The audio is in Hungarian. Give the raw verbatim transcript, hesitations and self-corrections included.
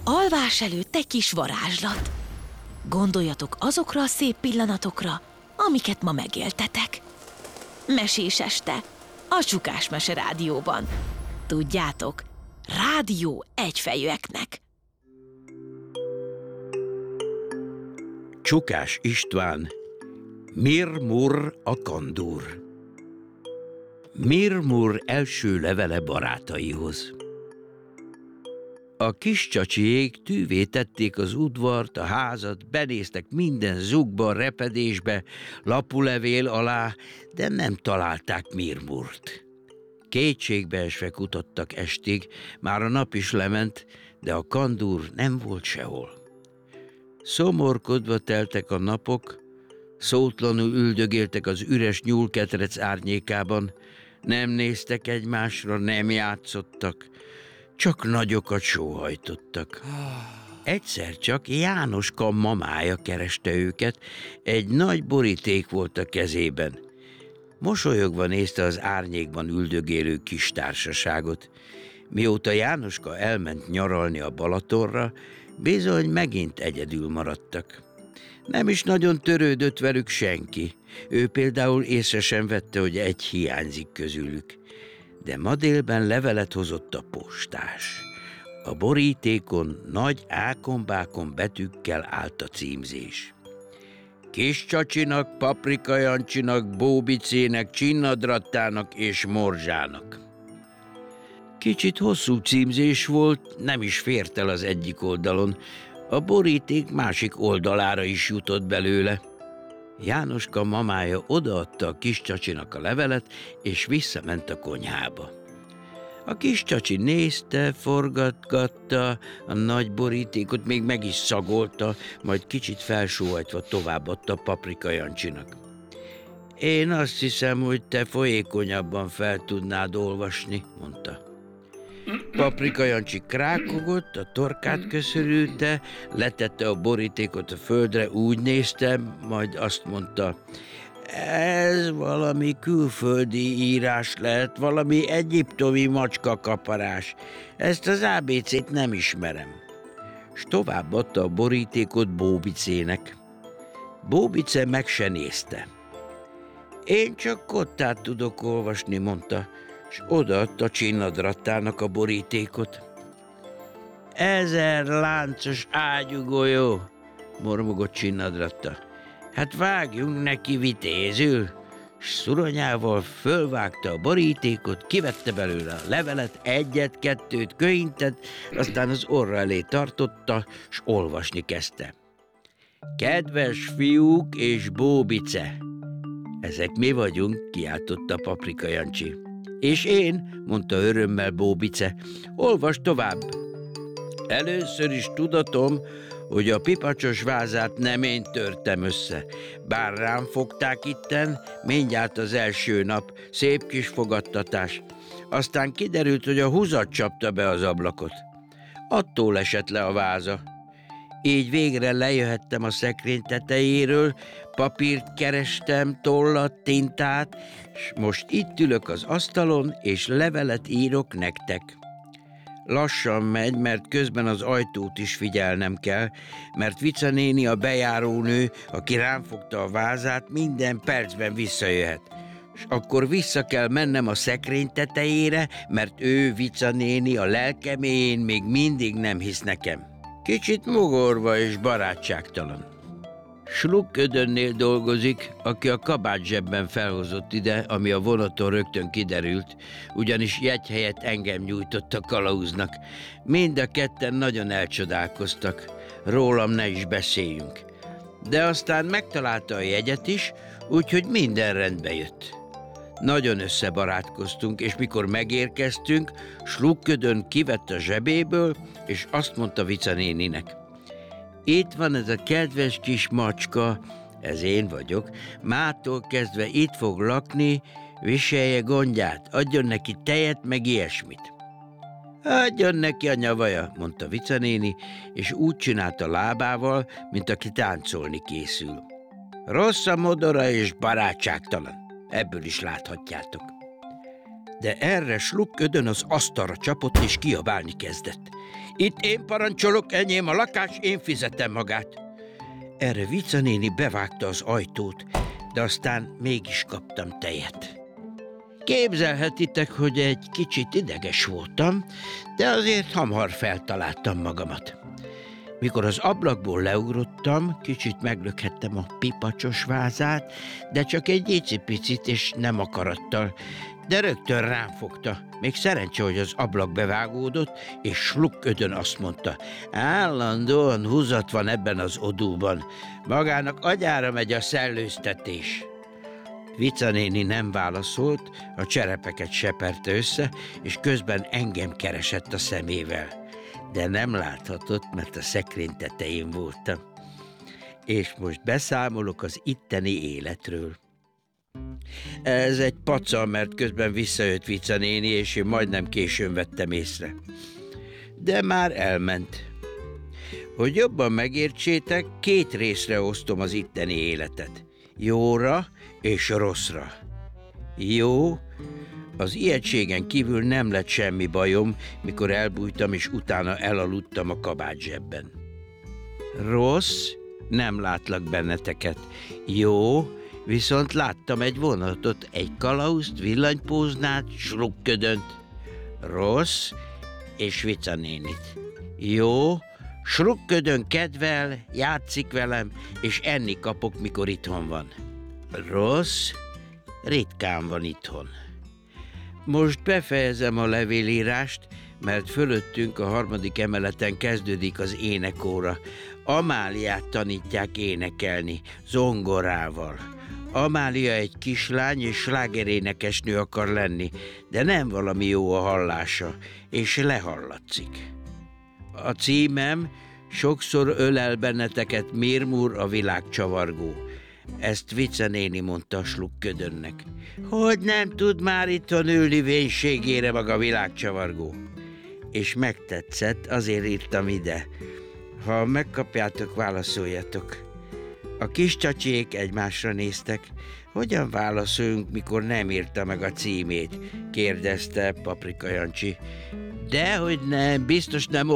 Alvás előtt egy kis varázslat. Gondoljatok azokra a szép pillanatokra, amiket ma megéltetek. Mesés este, a Csukás Mese Rádióban. Tudjátok, rádió egyfejűeknek. Csukás István, Mir-Mur a kandúr. Mir-Mur első levele barátaihoz. A kis csacsiék tűvé tették az udvart, a házat, benéztek minden zugba, repedésbe, lapulevél alá, de nem találták Mir-Murt. Kétségbeesve kutattak estig, már a nap is lement, de a kandúr nem volt sehol. Szomorkodva teltek a napok, szótlanul üldögéltek az üres nyúlketrec árnyékában, nem néztek egymásra, nem játszottak, csak nagyokat sóhajtottak. Egyszer csak Jánoska mamája kereste őket, egy nagy boríték volt a kezében. Mosolyogva nézte az árnyékban üldögélő kis társaságot. Mióta Jánoska elment nyaralni a Balatonra, bizony megint egyedül maradtak. Nem is nagyon törődött velük senki. Ő például észre sem vette, hogy egy hiányzik közülük. De ma délben levelet hozott a postás. A borítékon nagy ákombákon betűkkel állt a címzés. Kis Csacsinak, Paprika Jancsinak, Bóbicének, Csinnadrattának és Morzsának. Kicsit hosszú címzés volt, nem is fért el az egyik oldalon, a boríték másik oldalára is jutott belőle. Jánoska mamája odaadta a kis Csacsinak a levelet, és visszament a konyhába. A kis Csacsi nézte, forgatgatta a nagy borítékot, még meg is szagolta, majd kicsit felsóhajtva továbbadta Paprika Jancsinak. Én azt hiszem, hogy te folyékonyabban fel tudnád olvasni, mondta. Paprika Jancsi krákogott, a torkát köszörülte, letette a borítékot a földre, úgy nézte, majd azt mondta, ez valami külföldi írás lehet, valami egyiptomi macskakaparás. Ezt az á bé cét nem ismerem. S továbbadta a borítékot Bóbicének. Bóbice meg se nézte. Én csak kottát tudok olvasni, mondta, s odaadta Csinnadrattának a borítékot. Ezer láncos ágyúgolyó, mormogott Csinnadratta. Hát vágjunk neki vitézül, s szuronyával fölvágta a borítékot, kivette belőle a levelet, egyet-kettőt köintett, aztán az orra elé tartotta, s olvasni kezdte. Kedves fiúk és Bóbice! Ezek mi vagyunk, kiáltotta Paprika Jancsi. És én, mondta örömmel Bóbice, olvasd tovább. Először is tudatom, hogy a pipacsos vázát nem én törtem össze. Bár rám fogták itten, mindjárt az első nap, szép kis fogadtatás. Aztán kiderült, hogy a húzat csapta be az ablakot. Attól esett le a váza. Így végre lejöhettem a szekrény tetejéről, papírt kerestem, tollat, tintát, s most itt ülök az asztalon, és levelet írok nektek. Lassan megy, mert közben az ajtót is figyelnem kell, mert Vica néni, a bejárónő, aki rám fogta a vázát, minden percben visszajöhet. És akkor vissza kell mennem a szekrény tetejére, mert ő, Vica néni, a lelkeméjén még mindig nem hisz nekem. Kicsit mogorva és barátságtalan. Sluk Ödönnél dolgozik, aki a kabát zsebben felhozott ide, ami a vonaton rögtön kiderült, ugyanis jegy helyett engem nyújtott a kalauznak. Mind a ketten nagyon elcsodálkoztak, rólam ne is beszéljünk. De aztán megtalálta a jegyet is, úgyhogy minden rendbe jött. Nagyon összebarátkoztunk, és mikor megérkeztünk, Sluk Ödön kivett a zsebéből, és azt mondta Vica néninek. Itt van ez a kedves kis macska, ez én vagyok, mától kezdve itt fog lakni, viselje gondját, adjon neki tejet, meg ilyesmit. Adjon neki a nyavaja, mondta Vica néni, és úgy csinálta lábával, mint aki táncolni készül. Rossz a modora és barátságtalan, ebből is láthatjátok. De erre Sluk Ödön az asztalra csapott, és kiabálni kezdett. Itt én parancsolok, enyém a lakás, én fizetem magát. Erre Vica néni bevágta az ajtót, de aztán mégis kaptam tejet. Képzelhetitek, hogy egy kicsit ideges voltam, de azért hamar feltaláltam magamat. Mikor az ablakból leugrottam, kicsit meglökhettem a pipacsos vázát, de csak egy icipicit és nem akarattal, de rögtön rám fogta. Még szerencse, hogy az ablak bevágódott, és slukködön azt mondta, állandóan húzat van ebben az odúban, magának agyára megy a szellőztetés. Vica néni nem válaszolt, a cserepeket seperte össze, és közben engem keresett a szemével. De nem láthatott, mert a szekrény tetején voltam. És most beszámolok az itteni életről. Ez egy paca, mert közben visszajött Vica néni, és én majdnem későn vettem észre. De már elment. Hogy jobban megértsétek, két részre osztom az itteni életet. Jóra és rosszra. Jó, az ijegységen kívül nem lett semmi bajom, mikor elbújtam és utána elaludtam a kabátzsebben. Rossz, nem látlak benneteket. Jó, viszont láttam egy vonatot, egy kalauzt, villanypóznát, slukködönt. Rossz, és Vica nénit. Jó, slukködön kedvel, játszik velem, és enni kapok, mikor itthon van. Rossz, ritkán van itthon. Most befejezem a levélírást, mert fölöttünk a harmadik emeleten kezdődik az énekóra. Amáliát tanítják énekelni, zongorával. Amália egy kislány és slágerénekesnő akar lenni, de nem valami jó a hallása, és lehallatszik. A címem Sokszor ölel benneteket Mirmur a világcsavargó. Ezt Vica néni mondta a slukködönnek. Hogy nem tud már itthon ülni vénségére maga világcsavargó? És megtetszett, azért írtam ide. Ha megkapjátok, válaszoljatok. A kis csacsiék egymásra néztek. Hogyan válaszoljunk, mikor nem írta meg a címét? Kérdezte Paprika Jancsi. Dehogy nem, biztos nem